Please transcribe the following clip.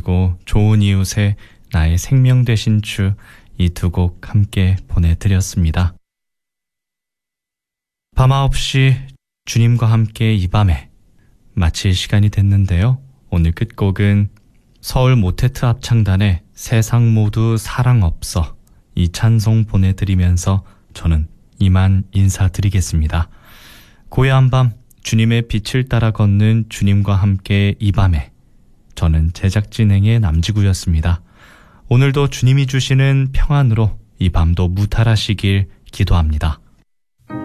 그리고 좋은 이웃에 나의 생명 되신 주, 이 두 곡 함께 보내드렸습니다. 밤 9시 주님과 함께 이 밤에 마칠 시간이 됐는데요. 오늘 끝곡은 서울 모테트 합창단의 세상 모두 사랑 없어, 이 찬송 보내드리면서 저는 이만 인사드리겠습니다. 고요한 밤 주님의 빛을 따라 걷는 주님과 함께 이 밤에, 저는 제작진행의 남지구였습니다. 오늘도 주님이 주시는 평안으로 이 밤도 무탈하시길 기도합니다.